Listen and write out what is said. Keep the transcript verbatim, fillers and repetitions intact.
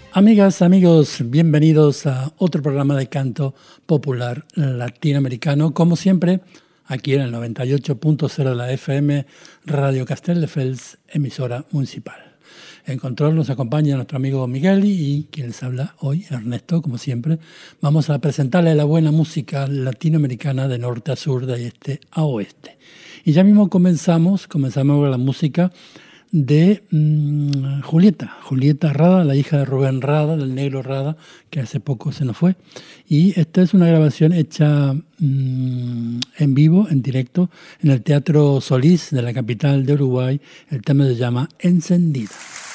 Amigas, amigos, bienvenidos a otro programa de canto popular latinoamericano. Como siempre, aquí en el noventa y ocho punto cero de la F M, Radio Castelldefels, emisora municipal. En control nos acompaña nuestro amigo Miguel y quien les habla hoy, Ernesto, como siempre. Vamos a presentarle la buena música latinoamericana de norte a sur, de este a oeste. Y ya mismo comenzamos, comenzamos con la música de mmm, Julieta, Julieta Rada, la hija de Rubén Rada, del negro Rada, que hace poco se nos fue. Y esta es una grabación hecha mmm, en vivo, en directo, en el Teatro Solís de la capital de Uruguay. El tema se llama Encendida.